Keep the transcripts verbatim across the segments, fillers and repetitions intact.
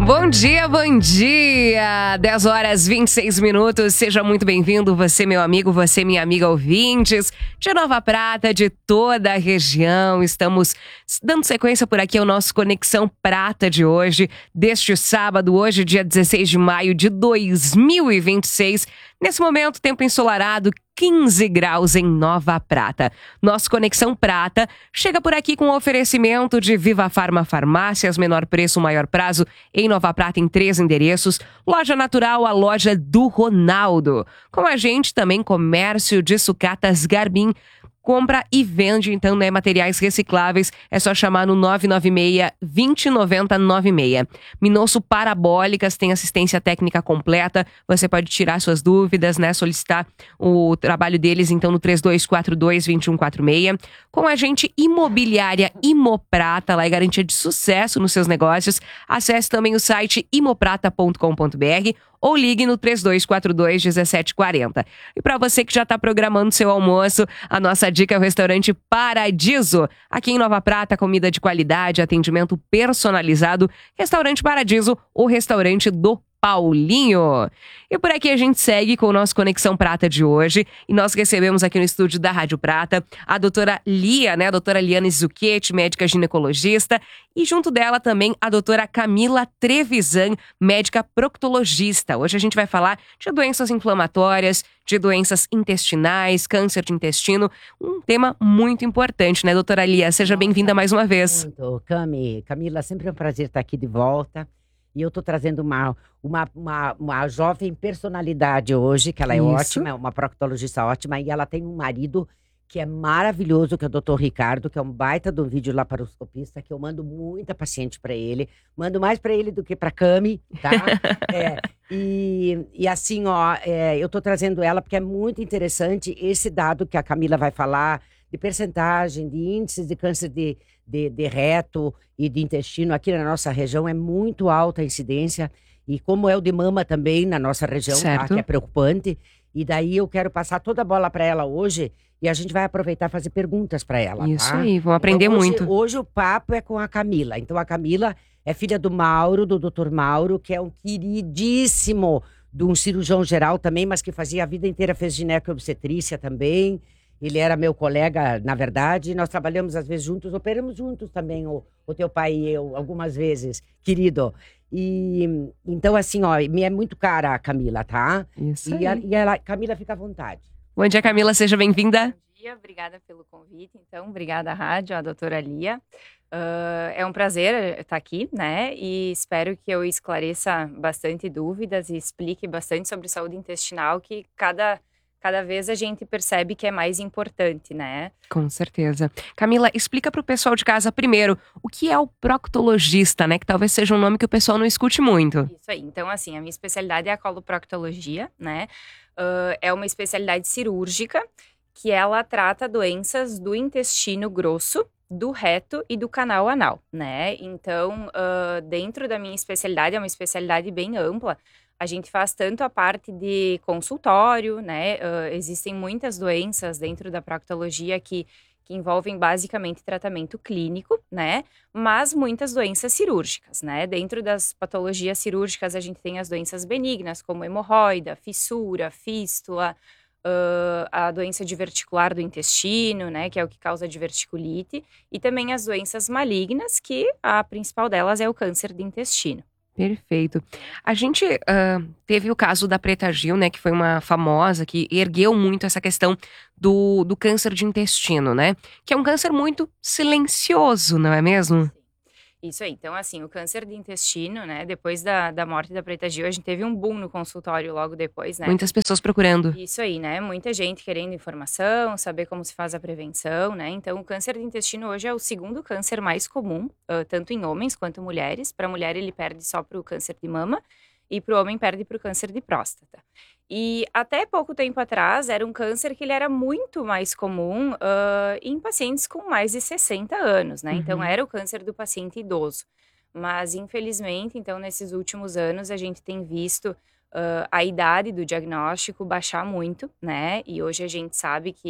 Bom dia, bom dia! dez horas e vinte e seis minutos. Seja muito bem-vindo, você, meu amigo, você, minha amiga ouvintes, de Nova Prata, de toda a região. Estamos dando sequência por aqui ao nosso Conexão Prata de hoje, deste sábado, hoje, dia dezesseis de maio de dois mil e vinte e seis. Nesse momento, tempo ensolarado, quinze graus em Nova Prata. Nosso Conexão Prata chega por aqui com oferecimento de Viva Farma Farmácias, menor preço, maior prazo, em Nova Prata em três endereços. Loja Natural, a loja do Ronaldo. Com a gente também Comércio de Sucatas Garbim. Compra e vende, então, né, materiais recicláveis. É só chamar no nove nove seis, dois zero nove zero nove seis. Minosso Parabólicas tem assistência técnica completa. Você pode tirar suas dúvidas, né? Solicitar o trabalho deles, então, no três dois quatro dois, dois um quatro seis. Com a gente, Imobiliária Imoprata. Lá é garantia de sucesso nos seus negócios. Acesse também o site imoprata ponto com ponto br ou ligue no três dois quatro dois, um sete quatro zero. E para você que já está programando seu almoço, a nossa dica é o restaurante Paradiso. Aqui em Nova Prata, comida de qualidade, atendimento personalizado. Restaurante Paradiso, o restaurante do Paulinho. E por aqui a gente segue com o nosso Conexão Prata de hoje. E nós recebemos aqui no estúdio da Rádio Prata a doutora Lia, né? A doutora Liane Zucchetti, médica ginecologista. E junto dela também a doutora Camila Trevisan, médica proctologista. Hoje a gente vai falar de doenças inflamatórias, de doenças intestinais, câncer de intestino. Um tema muito importante, né, doutora Lia? Seja bem-vinda mais uma vez. Muito, Cami. Camila, sempre é um prazer estar aqui de volta. E eu estou trazendo uma, uma, uma, uma jovem personalidade hoje, que ela é Isso. ótima, é uma proctologista ótima, e ela tem um marido que é maravilhoso, que é o doutor Ricardo, que é um baita do vídeo laparoscopista, que eu mando muita paciente para ele. Mando mais para ele do que para Cami, tá? é, e, e assim, ó, é, eu estou trazendo ela porque é muito interessante esse dado que a Camila vai falar, de percentagem, de índices de câncer de, de, de reto e de intestino. Aqui na nossa região é muito alta a incidência, e como é o de mama também na nossa região, tá? Que é preocupante. E daí eu quero passar toda a bola para ela hoje, e a gente vai aproveitar e fazer perguntas para ela. Isso tá? aí, vamos aprender então, hoje, muito. Hoje o papo é com a Camila. Então a Camila é filha do Mauro, do doutor Mauro, que é um queridíssimo de um cirurgião geral também, mas que fazia a vida inteira, fez gineco e obstetrícia também. Ele era meu colega, na verdade, nós trabalhamos às vezes juntos, operamos juntos também, o, o teu pai e eu, algumas vezes, querido. E então, assim, ó, me é muito cara a Camila, tá? Isso e, a, aí. e ela, Camila, fica à vontade. Bom dia, Camila, seja bem-vinda. Bom dia, obrigada pelo convite. Então, obrigada à rádio, à doutora Lia. Uh, é um prazer estar aqui, né? E espero que eu esclareça bastante dúvidas e explique bastante sobre saúde intestinal, que cada... Cada vez a gente percebe que é mais importante, né? Com certeza. Camila, explica para o pessoal de casa primeiro o que é o proctologista, né? Que talvez seja um nome que o pessoal não escute muito. Isso aí. Então, assim, a minha especialidade é a coloproctologia, né? Uh, é uma especialidade cirúrgica que ela trata doenças do intestino grosso, do reto e do canal anal, né? Então, uh, dentro da minha especialidade, é uma especialidade bem ampla. A gente faz tanto a parte de consultório, né? Uh, existem muitas doenças dentro da proctologia que, que envolvem basicamente tratamento clínico, né? Mas muitas doenças cirúrgicas, né? Dentro das patologias cirúrgicas, a gente tem as doenças benignas, como hemorroida, fissura, fístula, uh, a doença diverticular do intestino, né? Que é o que causa diverticulite. E também as doenças malignas, que a principal delas é o câncer de intestino. Perfeito. A gente uh, teve o caso da Preta Gil, né, que foi uma famosa, que ergueu muito essa questão do, do câncer de intestino, né? Que é um câncer muito silencioso, não é mesmo? Isso aí. Então, assim, o câncer de intestino, né, depois da, da morte da Preta Gil, a gente teve um boom no consultório logo depois, né? Muitas pessoas procurando. Isso aí, né? Muita gente querendo informação, saber como se faz a prevenção, né? Então, o câncer de intestino hoje é o segundo câncer mais comum, uh, tanto em homens quanto mulheres. Para a mulher, ele perde só para o câncer de mama, e para o homem perde para o câncer de próstata. E até pouco tempo atrás, era um câncer que ele era muito mais comum uh, em pacientes com mais de sessenta anos, né? Uhum. Então, era o câncer do paciente idoso. Mas, infelizmente, então, nesses últimos anos, a gente tem visto uh, a idade do diagnóstico baixar muito, né? E hoje a gente sabe que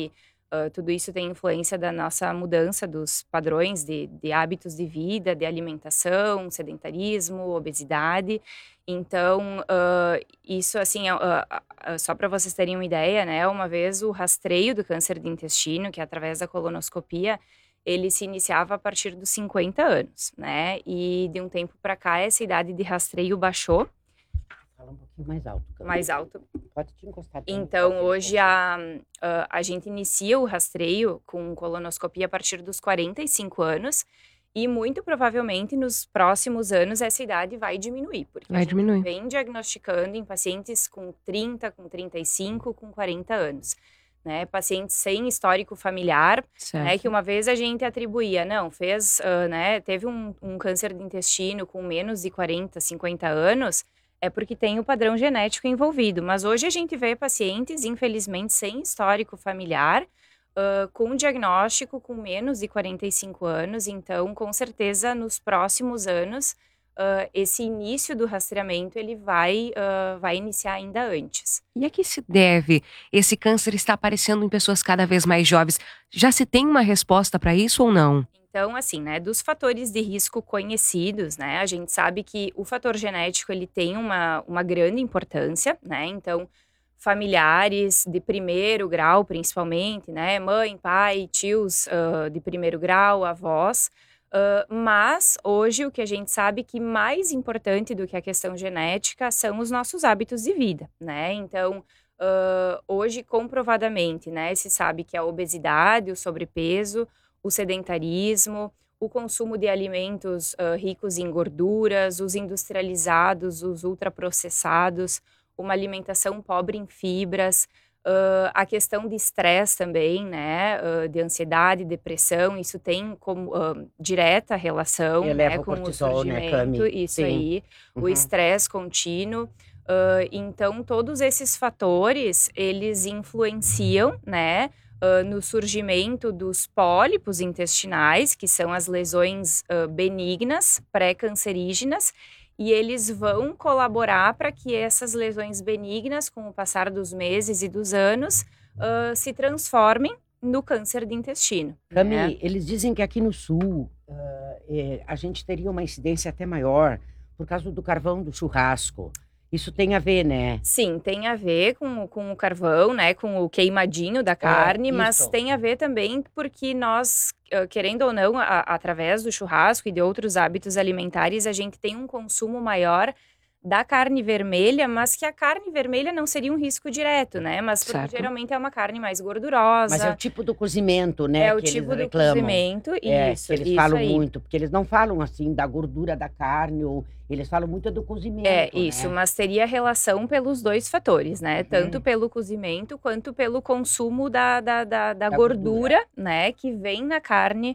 Uh, tudo isso tem influência da nossa mudança dos padrões de, de hábitos de vida, de alimentação, sedentarismo, obesidade. Então, uh, isso assim, uh, uh, só para vocês terem uma ideia, né? Uma vez o rastreio do câncer de intestino, que é através da colonoscopia, ele se iniciava a partir dos cinquenta anos, né? E de um tempo para cá, essa idade de rastreio baixou. Fala um pouquinho mais alto. Câmera. Mais alto. Pode te encostar. Então, hoje a, a, a gente inicia o rastreio com colonoscopia a partir dos quarenta e cinco anos e muito provavelmente nos próximos anos essa idade vai diminuir. Porque Vai a gente diminuir. vem diagnosticando em pacientes com trinta, com trinta e cinco, com quarenta anos. Né? Pacientes sem histórico familiar, né? Que uma vez a gente atribuía, não, fez, uh, né? Teve um, um câncer de intestino com menos de quarenta, cinquenta anos, é porque tem o padrão genético envolvido. Mas hoje a gente vê pacientes, infelizmente, sem histórico familiar, uh, com diagnóstico com menos de quarenta e cinco anos. Então, com certeza, nos próximos anos, uh, esse início do rastreamento, ele vai, uh, vai iniciar ainda antes. E a que se deve esse câncer estar aparecendo em pessoas cada vez mais jovens? Já se tem uma resposta para isso ou não? Então, assim, né, dos fatores de risco conhecidos, né, a gente sabe que o fator genético, ele tem uma, uma grande importância, né, então, familiares de primeiro grau, principalmente, né, mãe, pai, tios uh, de primeiro grau, avós, uh, mas hoje o que a gente sabe que mais importante do que a questão genética são os nossos hábitos de vida, né, então, uh, hoje comprovadamente, né, se sabe que a obesidade, o sobrepeso, o sedentarismo, o consumo de alimentos uh, ricos em gorduras, os industrializados, os ultraprocessados, uma alimentação pobre em fibras, uh, a questão de estresse também, né, uh, de ansiedade, depressão, isso tem como uh, direta relação, né, o com cortisol, o surgimento, né, Cami? isso Sim. aí, Uhum. o estresse contínuo. Uh, então, todos esses fatores, eles influenciam, né, Uh, no surgimento dos pólipos intestinais, que são as lesões uh, benignas, pré-cancerígenas, e eles vão colaborar para que essas lesões benignas, com o passar dos meses e dos anos, uh, se transformem no câncer de intestino. Cami, né? eles dizem que aqui no sul uh, é, a gente teria uma incidência até maior por causa do carvão do churrasco. Isso tem a ver, né? Sim, tem a ver com, com o carvão, né, com o queimadinho da carne, mas isso. tem a ver também porque nós, querendo ou não, a, através do churrasco e de outros hábitos alimentares, a gente tem um consumo maior da carne vermelha, mas que a carne vermelha não seria um risco direto, né? Mas porque Certo. geralmente é uma carne mais gordurosa. Mas é o tipo do cozimento, né? É o que tipo eles do reclamam. cozimento, É, isso, que eles isso falam aí. muito, porque eles não falam assim da gordura da carne, ou eles falam muito do cozimento. É, isso, né? mas teria relação pelos dois fatores, né? Uhum. Tanto pelo cozimento quanto pelo consumo da, da, da, da Da gordura, né? Que vem na carne,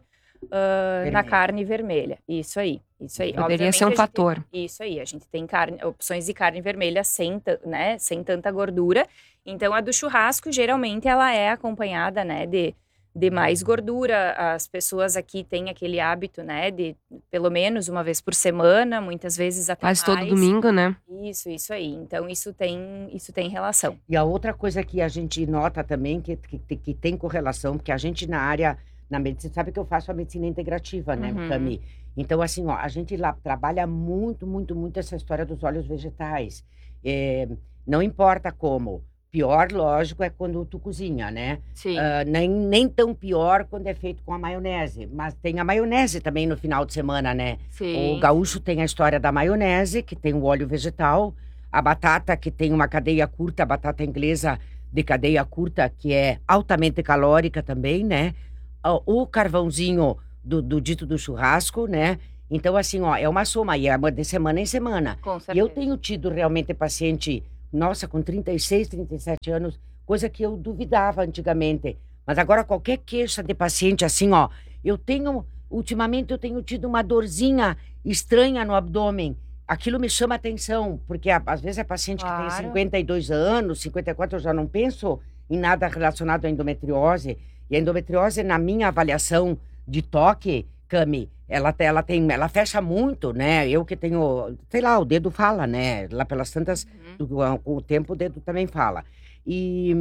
uh, na Vermelha. carne vermelha. Isso aí, isso aí. Poderia Obviamente, ser um a gente- fator. Isso aí, a gente tem carne, opções de carne vermelha sem, ta- né, sem tanta gordura. Então, a do churrasco, geralmente, ela é acompanhada, né, de, de mais gordura. As pessoas aqui têm aquele hábito, né, de pelo menos uma vez por semana, muitas vezes até Quase mais. todo domingo, né? Isso, isso aí. Então, isso tem, isso tem relação. E a outra coisa que a gente nota também, que, que, que tem correlação, porque a gente na área, na medicina, sabe que eu faço a medicina integrativa, né, Uhum. Cami? Então, assim, ó, a gente lá trabalha muito, muito, muito essa história dos óleos vegetais. É, não importa como. Pior, lógico, é quando tu cozinha, né? Sim. Ah, nem, nem tão pior quando é feito com a maionese. Mas tem a maionese também no final de semana, né? Sim. O gaúcho tem a história da maionese, que tem o óleo vegetal. A batata, que tem uma cadeia curta, a batata inglesa de cadeia curta, que é altamente calórica também, né? Ah, O carvãozinho do, do dito do churrasco, né? Então, assim, ó, é uma soma. E é uma de semana em semana. Com E certeza. eu tenho tido realmente paciente, nossa, com trinta e seis, trinta e sete anos, coisa que eu duvidava antigamente. Mas agora qualquer queixa de paciente assim, ó, eu tenho, ultimamente eu tenho tido uma dorzinha estranha no abdômen. Aquilo me chama atenção, porque a- às vezes é paciente que tem Claro. cinquenta e dois anos, cinquenta e quatro, eu já não penso em nada relacionado à endometriose. E a endometriose, na minha avaliação de toque, Cami, ela, te- ela tem, ela fecha muito, né? Eu que tenho, sei lá, o dedo fala, né? Lá pelas tantas, Uhum. com o tempo o dedo também fala. E,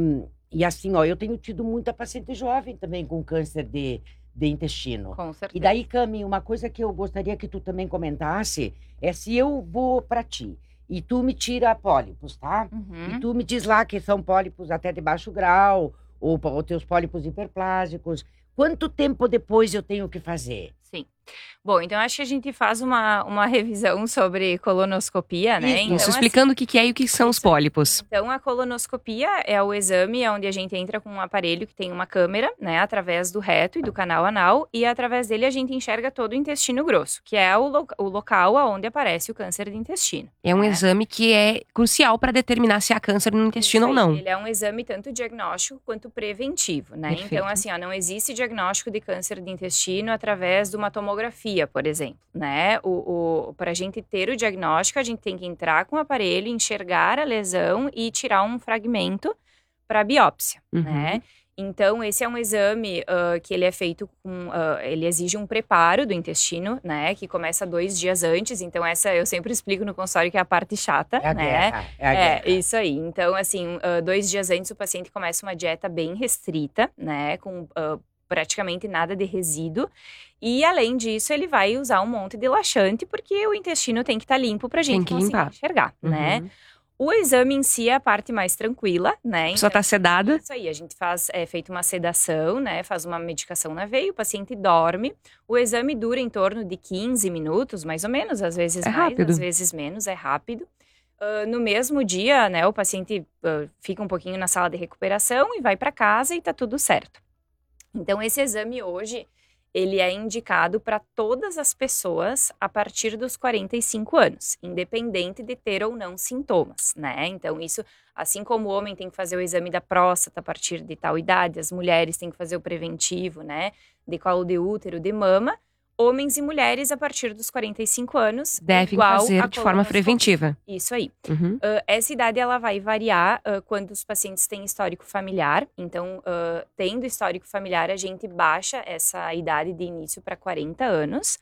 E assim, ó, eu tenho tido muita paciente jovem também com câncer de, de intestino. Com certeza. E daí, Cami, uma coisa que eu gostaria que tu também comentasse é se eu vou pra ti e tu me tira pólipos, tá? Uhum. E tu me diz lá que são pólipos até de baixo grau, ou, ou teus pólipos hiperplásicos. Quanto tempo depois eu tenho que fazer? Sim. Bom, então acho que a gente faz uma, uma revisão sobre colonoscopia, né? Isso, Então, Isso, assim, explicando o que que é e o que são os isso. pólipos. Então, a colonoscopia é o exame onde a gente entra com um aparelho que tem uma câmera, né, através do reto e do canal anal, e através dele a gente enxerga todo o intestino grosso, que é o, lo o local onde aparece o câncer de intestino. É um né? exame que é crucial para determinar se há câncer no intestino ou Isso aí, não. Ele é um exame tanto diagnóstico quanto preventivo, né? Perfeito. Então, assim, ó, não existe diagnóstico de câncer de intestino através de uma tomografia, por exemplo, né? O, o, para a gente ter o diagnóstico, a gente tem que entrar com o aparelho, enxergar a lesão e tirar um fragmento para biópsia, Uhum. né? Então, esse é um exame uh, que ele é feito com... Uh, ele exige um preparo do intestino, né? Que começa dois dias antes. Então, essa eu sempre explico no consultório que é a parte chata, É a né? guerra, é a É, guerra. isso aí. Então, assim, uh, dois dias antes o paciente começa uma dieta bem restrita, né? Com uh, praticamente nada de resíduo. E, além disso, ele vai usar um monte de laxante, porque o intestino tem que estar limpo pra gente que conseguir limpar. enxergar, né? Uhum. O exame em si é a parte mais tranquila, né? A pessoa Então, tá sedada. isso aí, a gente faz, é feita uma sedação, né? Faz uma medicação na veia, o paciente dorme. O exame dura em torno de quinze minutos, mais ou menos, às vezes É mais, rápido. às vezes menos, é rápido. Uh, no mesmo dia, né, o paciente uh, fica um pouquinho na sala de recuperação e vai para casa e tá tudo certo. Então, esse exame hoje, ele é indicado para todas as pessoas a partir dos quarenta e cinco anos, independente de ter ou não sintomas, né? Então, isso, assim como o homem tem que fazer o exame da próstata a partir de tal idade, as mulheres têm que fazer o preventivo, né? De colo de útero, de mama, homens e mulheres a partir dos quarenta e cinco anos, Devem igual fazer a de forma colonoscopia. preventiva. Isso aí. Uhum. Uh, essa idade ela vai variar uh, quando os pacientes têm histórico familiar. Então, uh, tendo histórico familiar, a gente baixa essa idade de início para quarenta anos.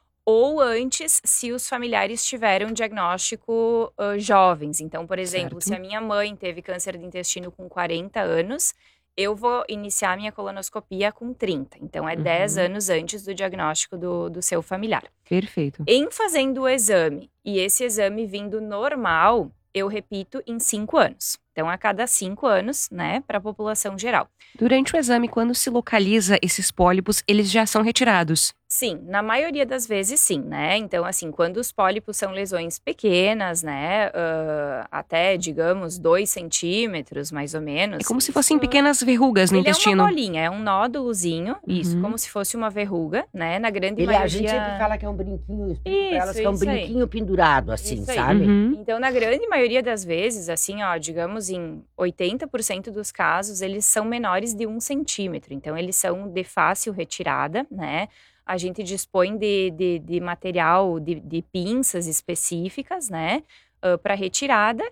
Ou antes, se os familiares tiveram diagnóstico uh, jovens. Então, por exemplo, Certo. se a minha mãe teve câncer de intestino com quarenta anos, eu vou iniciar minha colonoscopia com trinta. Então, é Uhum. dez anos antes do diagnóstico do, do seu familiar. Perfeito. Em fazendo o exame e esse exame vindo normal, eu repito em cinco anos. Então, a cada cinco anos, né, para a população geral. Durante o exame, quando se localiza esses pólipos, eles já são retirados. Sim, na maioria das vezes sim, né? Então, assim, quando os pólipos são lesões pequenas, né, uh, até, digamos, dois centímetros, mais ou menos. É como se isso- fossem pequenas verrugas no Ele é intestino. uma bolinha, é um nódulozinho, isso, Uhum. como se fosse uma verruga, né? Na grande Ele, maioria... a gente sempre fala que é um brinquinho, eu explico pra elas Isso, que é um isso aí. brinquinho pendurado, assim, Isso aí. sabe? Uhum. Então, na grande maioria das vezes, assim, ó, digamos em oitenta por cento dos casos, eles são menores de um centímetro. Então, eles são de fácil retirada, né? A gente dispõe de, de, de material, de, de pinças específicas, né? Uh, para retirada.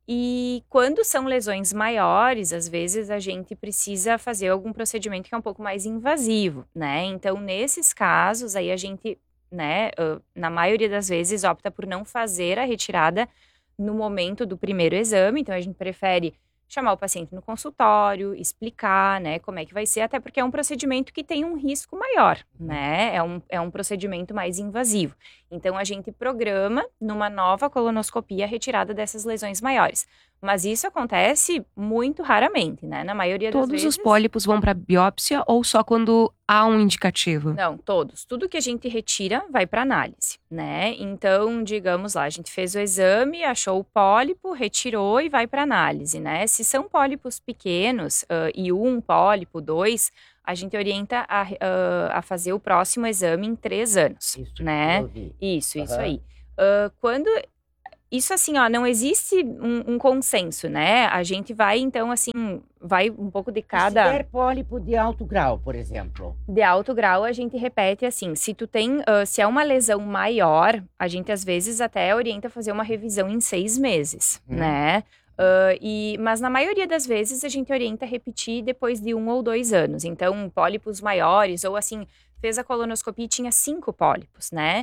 E quando são lesões maiores, às vezes a gente precisa fazer algum procedimento que é um pouco mais invasivo, né? Então, nesses casos, aí a gente, né, uh, na maioria das vezes, opta por não fazer a retirada no momento do primeiro exame. Então, a gente prefere chamar o paciente no consultório, explicar, né, como é que vai ser, até porque é um procedimento que tem um risco maior, né, é um, é um procedimento mais invasivo. Então, a gente programa numa nova colonoscopia a retirada dessas lesões maiores. Mas isso acontece muito raramente, né, na maioria das Todos vezes... os pólipos vão para biópsia ou só quando há um indicativo? Não, todos. Tudo que a gente retira vai para análise, né? Então, digamos lá, a gente fez o exame, achou o pólipo, retirou e vai para análise, né? Se são pólipos pequenos, uh, e um pólipo, dois, a gente orienta a, uh, a fazer o próximo exame em três anos, Isso, né? eu ouvi. Isso, isso Aham. aí. Uh, quando... Isso assim, ó, não existe um, um consenso, né? A gente vai, então, assim, vai um pouco de Se cada... der pólipo de alto grau, por exemplo. De alto grau, a gente repete assim, se tu tem, uh, se é uma lesão maior, a gente às vezes até orienta a fazer uma revisão em seis meses, Hum. né? Uh, e, mas na maioria das vezes a gente orienta a repetir depois de um ou dois anos. Então, pólipos maiores, ou assim, fez a colonoscopia e tinha cinco pólipos, né?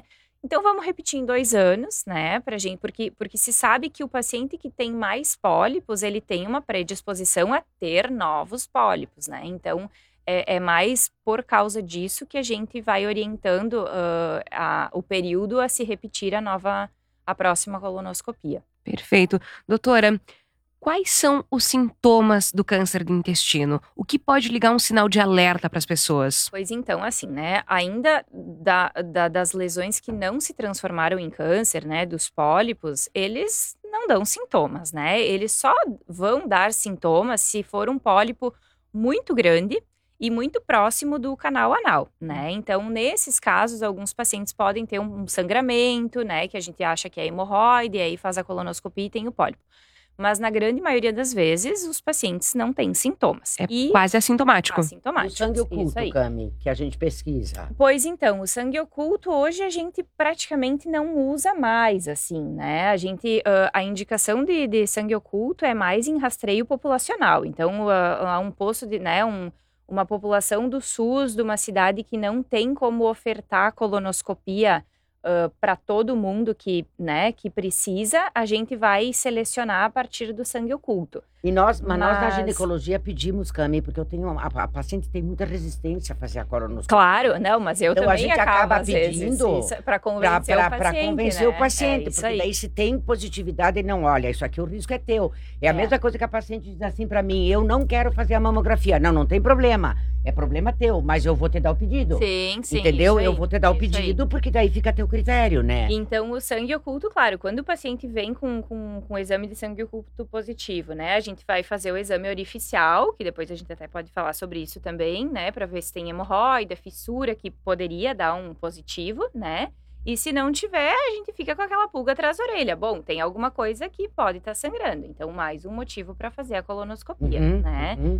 Então, vamos repetir em dois anos, né, pra gente, porque, porque se sabe que o paciente que tem mais pólipos, ele tem uma predisposição a ter novos pólipos, né, então é, é mais por causa disso que a gente vai orientando uh, a, o período a se repetir a nova, a próxima colonoscopia. Perfeito. Doutora, quais são os sintomas do câncer do intestino? O que pode ligar um sinal de alerta para as pessoas? Pois então, assim, né, ainda da, da, das lesões que não se transformaram em câncer, né, dos pólipos, eles não dão sintomas, né, eles só vão dar sintomas se for um pólipo muito grande e muito próximo do canal anal, né, então nesses casos, alguns pacientes podem ter um sangramento, né, que a gente acha que é hemorroide, e aí faz a colonoscopia e tem o pólipo. Mas na grande maioria das vezes, os pacientes não têm sintomas. É e quase assintomático. assintomáticos. O sangue isso oculto, aí. Cami, que a gente pesquisa. Pois então, o sangue oculto hoje a gente praticamente não usa mais, assim, né? A gente, uh, a indicação de, de sangue oculto é mais em rastreio populacional. Então, uh, um posto de, né, um, uma população do SUS, de uma cidade que não tem como ofertar colonoscopia Uh, para todo mundo que, né, que precisa, a gente vai selecionar a partir do sangue oculto. E nós, mas, nós na Mas- ginecologia pedimos, Cami, porque eu tenho uma- a, a paciente tem muita resistência a fazer a colonoscopia. Claro, não, mas eu Então, a também gente acabo, acaba às vezes, pedindo para convencer Para o paciente, convencer né? o paciente, É isso porque aí. daí se tem positividade, ele não olha, isso aqui o risco é teu. É a É. mesma coisa que a paciente diz assim para mim, eu não quero fazer a mamografia. Não, não tem problema, é problema teu, mas eu vou te dar o pedido. Sim, sim. Entendeu? isso aí, Eu vou te dar o isso aí. pedido, porque daí fica a teu critério, né? Então, o sangue oculto, claro, quando o paciente vem com, com, com o exame de sangue oculto positivo, né, a gente vai fazer o exame orificial, que depois a gente até pode falar sobre isso também, né, para ver se tem hemorroida, fissura, que poderia dar um positivo, né, e se não tiver, a gente fica com aquela pulga atrás da orelha. Bom, tem alguma coisa que pode estar sangrando, então mais um motivo para fazer a colonoscopia, Uhum, né. uhum.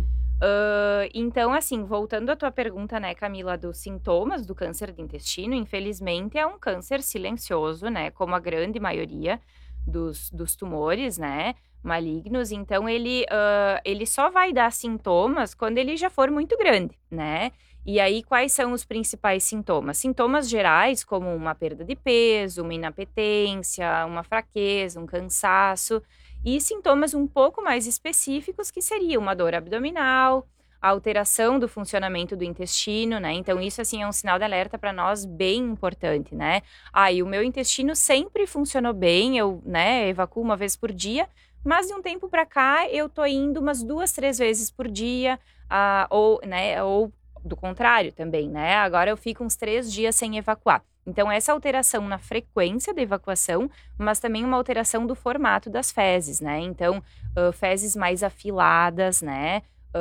Uh, então, assim, voltando à tua pergunta, né, Camila, dos sintomas do câncer do intestino, infelizmente é um câncer silencioso, né, como a grande maioria dos, dos tumores, né, malignos. Então, ele, uh, ele só vai dar sintomas quando ele já for muito grande, né. E aí, quais são os principais sintomas? Sintomas gerais, como uma perda de peso, uma inapetência, uma fraqueza, um cansaço. E sintomas um pouco mais específicos, que seria uma dor abdominal, a alteração do funcionamento do intestino, né? Então, isso, assim, é um sinal de alerta para nós bem importante, né? Ah, e o meu intestino sempre funcionou bem, eu, né, evacuo uma vez por dia, mas de um tempo para cá, eu tô indo umas duas, três vezes por dia, ah, ou, né, ou do contrário também, né? Agora eu fico uns três dias sem evacuar. Então, essa alteração na frequência da evacuação, mas também uma alteração do formato das fezes, né? Então, uh, fezes mais afiladas, né?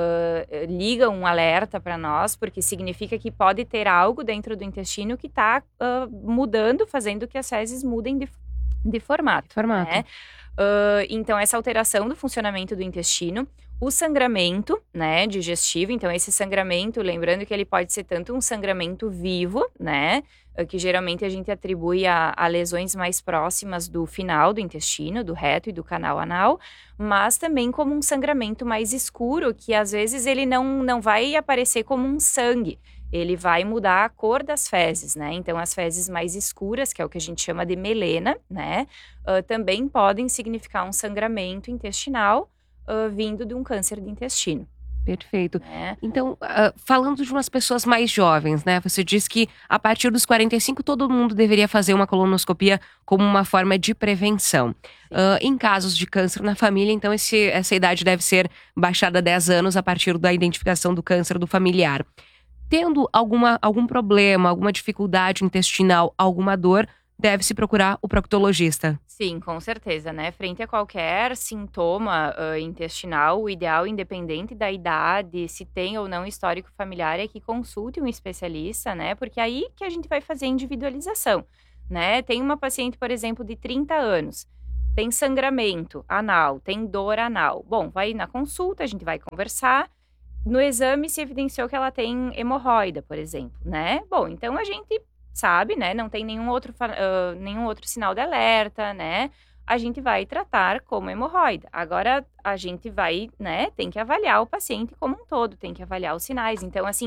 Uh, liga um alerta para nós, porque significa que pode ter algo dentro do intestino que está uh, mudando, fazendo que as fezes mudem de, de formato. Formato. Né? Uh, então, essa alteração do funcionamento do intestino, o sangramento, né, digestivo. Então, esse sangramento, lembrando que ele pode ser tanto um sangramento vivo, né, que geralmente a gente atribui a, a lesões mais próximas do final do intestino, do reto e do canal anal, mas também como um sangramento mais escuro, que às vezes ele não, não vai aparecer como um sangue, ele vai mudar a cor das fezes, né? Então, as fezes mais escuras, que é o que a gente chama de melena, né, uh, também podem significar um sangramento intestinal, Uh, vindo de um câncer de intestino. Perfeito. Né? Então, uh, falando de umas pessoas mais jovens, né? Você diz que a partir dos quarenta e cinco todo mundo deveria fazer uma colonoscopia como uma forma de prevenção. Uh, em casos de câncer na família, então esse, essa idade deve ser baixada a dez anos a partir da identificação do câncer do familiar. Tendo alguma, algum problema, alguma dificuldade intestinal, alguma dor, deve-se procurar o proctologista. Sim, com certeza, né? Frente a qualquer sintoma uh, intestinal, o ideal, independente da idade, se tem ou não histórico familiar, é que consulte um especialista, né? Porque aí que a gente vai fazer a individualização, né? Tem uma paciente, por exemplo, de trinta anos, tem sangramento anal, tem dor anal. Bom, vai na consulta, a gente vai conversar. No exame se evidenciou que ela tem hemorroida, por exemplo, né? Bom, então a gente sabe, né, não tem nenhum outro, uh, nenhum outro sinal de alerta, né, a gente vai tratar como hemorroida. Agora, a gente vai, né, tem que avaliar o paciente como um todo, tem que avaliar os sinais. Então, assim,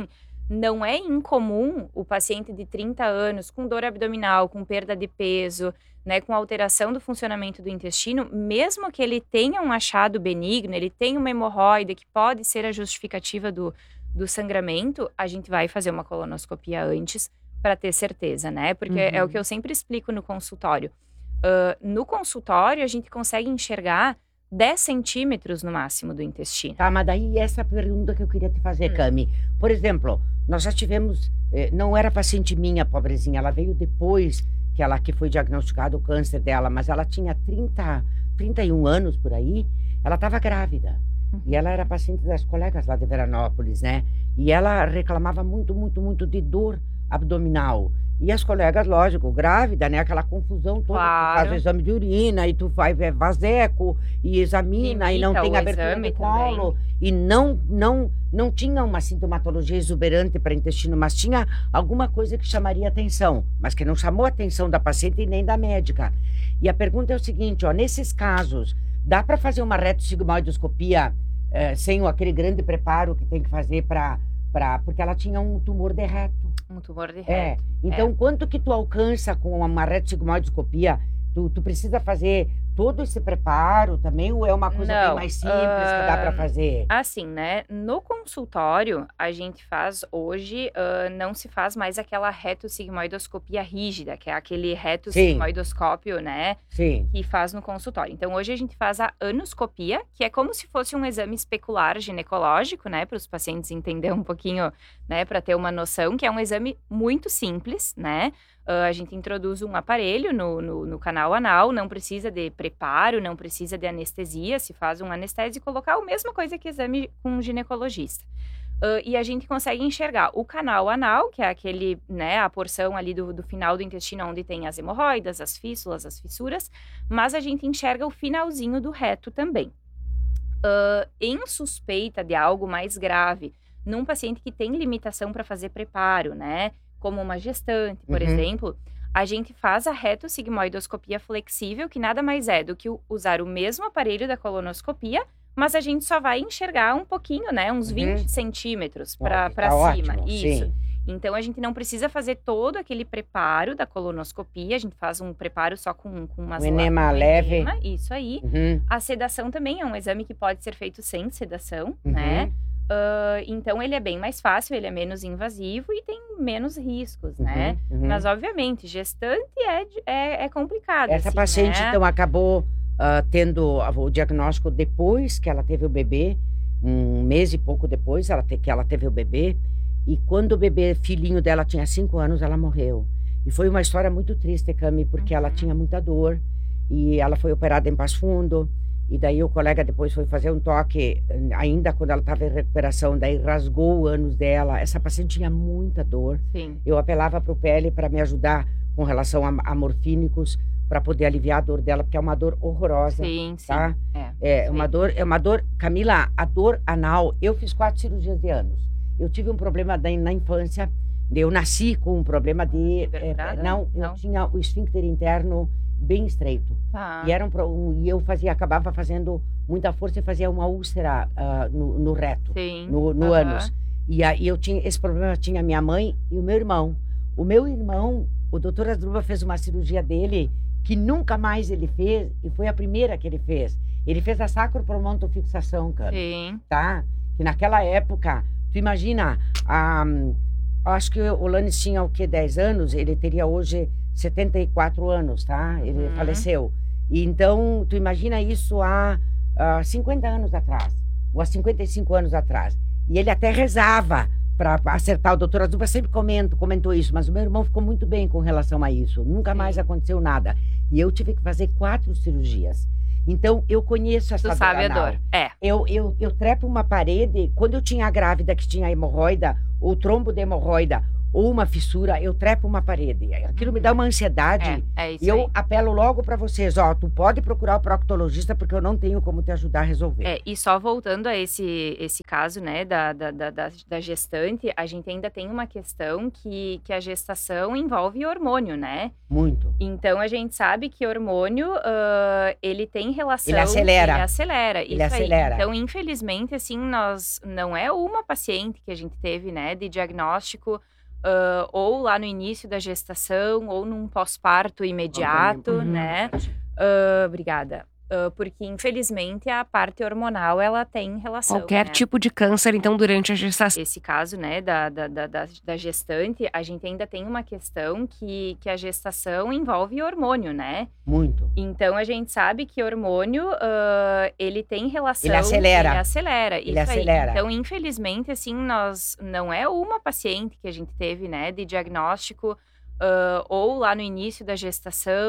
não é incomum o paciente de trinta anos com dor abdominal, com perda de peso, né, com alteração do funcionamento do intestino, mesmo que ele tenha um achado benigno, ele tenha uma hemorroida que pode ser a justificativa do, do sangramento, a gente vai fazer uma colonoscopia antes para ter certeza, né? Porque uhum. é o que eu sempre explico no consultório. Uh, no consultório, a gente consegue enxergar dez centímetros no máximo do intestino. Tá, mas daí essa pergunta que eu queria te fazer, hum. Cami. Por exemplo, nós já tivemos, eh, não era paciente minha, pobrezinha, ela veio depois que ela que foi diagnosticado o câncer dela, mas ela tinha trinta, trinta e um anos por aí, ela estava grávida. Uhum. E ela era paciente das colegas lá de Veranópolis, né? E ela reclamava muito, muito, muito de dor abdominal. E as colegas, lógico, grávida, né? Aquela confusão toda. Claro. Tu faz o exame de urina e tu faz é, vaseco e examina. Limita e não tem abertura de colo. Também. E não, não, não tinha uma sintomatologia exuberante para intestino, mas tinha alguma coisa que chamaria atenção, mas que não chamou a atenção da paciente e nem da médica. E a pergunta é o seguinte, ó, nesses casos, dá para fazer uma retossigmoidoscopia eh, sem aquele grande preparo que tem que fazer para... Pra, porque ela tinha um tumor de reto. Um tumor de reto. É. Então, é. quanto que tu alcança com uma retossigmoidoscopia? Tu, tu precisa fazer todo esse preparo também? Ou é uma coisa Não, bem mais simples uh, que dá para fazer? Assim, né? No consultório, a gente faz hoje, uh, não se faz mais aquela retossigmoidoscopia rígida, que é aquele retossigmoidoscópio, né? Sim. Que faz no consultório. Então, hoje a gente faz a anoscopia, que é como se fosse um exame especular ginecológico, né? Para os pacientes entenderem um pouquinho, né? Para ter uma noção, que é um exame muito simples, né? Uh, a gente introduz um aparelho no, no, no canal anal, não precisa de preparo, não precisa de anestesia, se faz um anestésico local, mesma coisa que exame com um ginecologista. Uh, e a gente consegue enxergar o canal anal, que é aquele, né, a porção ali do, do final do intestino onde tem as hemorroidas, as fístulas, as fissuras, mas a gente enxerga o finalzinho do reto também. Uh, em suspeita de algo mais grave, num paciente que tem limitação para fazer preparo, né, como uma gestante, por uhum. exemplo, a gente faz a retossigmoidoscopia flexível, que nada mais é do que usar o mesmo aparelho da colonoscopia, mas a gente só vai enxergar um pouquinho, né? Uns vinte uhum. centímetros para tá cima. Ótimo, Isso. Sim. Então, a gente não precisa fazer todo aquele preparo da colonoscopia. A gente faz um preparo só com, com umas... Um enema leve. Enema, isso aí. Uhum. A sedação também é um exame que pode ser feito sem sedação, uhum. né? Uh, então, ele é bem mais fácil, ele é menos invasivo e tem menos riscos, né? Uhum, uhum. Mas, obviamente, gestante é, é, é complicado. Essa assim, paciente, né? então, acabou uh, tendo o diagnóstico depois que ela teve o bebê, um mês e pouco depois ela te, que ela teve o bebê. E quando o bebê, filhinho dela, tinha cinco anos, ela morreu. E foi uma história muito triste, Cami, porque uhum. ela tinha muita dor. E ela foi operada em Passo Fundo. E daí o colega depois foi fazer um toque, ainda quando ela estava em recuperação, daí rasgou o ânus dela. Essa paciente tinha muita dor. Sim. Eu apelava para o P L para me ajudar com relação a, a morfínicos, para poder aliviar a dor dela, porque é uma dor horrorosa. Sim, tá? sim. É, é sim. uma dor, é uma dor... Camila, a dor anal, eu fiz quatro cirurgias de ânus. Eu tive um problema da, na infância, eu nasci com um problema de... É, não, eu não. tinha o esfíncter interno bem estreito. Tá. E, era um, um, e eu fazia, acabava fazendo muita força e fazia uma úlcera uh, no, no reto, Sim. no, no uhum. ânus. E aí eu tinha, esse problema tinha minha mãe e o meu irmão. O meu irmão, o doutor Asdrubal fez uma cirurgia dele que nunca mais ele fez, e foi a primeira que ele fez. Ele fez a sacropromontofixação, cara. Sim. Tá? Que naquela época, tu imagina, um, acho que o Lanes tinha o quê, dez anos? Ele teria hoje setenta e quatro anos, tá? Ele uhum. faleceu. E então, tu imagina isso há uh, cinquenta anos atrás, ou há cinquenta e cinco anos atrás. E ele até rezava para acertar. O doutor Asdrubal sempre comento, comentou isso, mas o meu irmão ficou muito bem com relação a isso. Nunca Sim. mais aconteceu nada. E eu tive que fazer quatro cirurgias. Então, eu conheço essa tu dor sabe anal. a dor, é. Eu, eu, eu trepo uma parede, quando eu tinha a grávida que tinha hemorroida, ou trombo de hemorroida, ou uma fissura, eu trepo uma parede. Aquilo me dá uma ansiedade. É, é isso E eu aí. apelo logo pra vocês, ó, tu pode procurar o proctologista porque eu não tenho como te ajudar a resolver. É, e só voltando a esse, esse caso, né, da, da, da, da- da gestante, a gente ainda tem uma questão que, que a gestação envolve hormônio, né? Muito. Então, a gente sabe que hormônio, ah, ele tem relação... Ele acelera. Ele acelera, Ele isso aí. acelera. Então, infelizmente, assim, nós... Não é uma paciente que a gente teve, né, de diagnóstico... ah, ou lá no início da gestação, ou num pós-parto imediato, Uhum. né? Ah, obrigada. Ah, porque, infelizmente, a parte hormonal, ela tem relação, Qualquer né? tipo de câncer, então, durante a gestação. Esse caso, né, da, da, da, da- da gestante, a gente ainda tem uma questão que, que a gestação envolve hormônio, né? Muito. Então, a gente sabe que hormônio, ah, ele tem relação... Ele acelera. Ele acelera, Ele isso aí. acelera. Então, infelizmente, assim, nós... Não é uma paciente que a gente teve, né, de diagnóstico, ah, ou lá no início da gestação,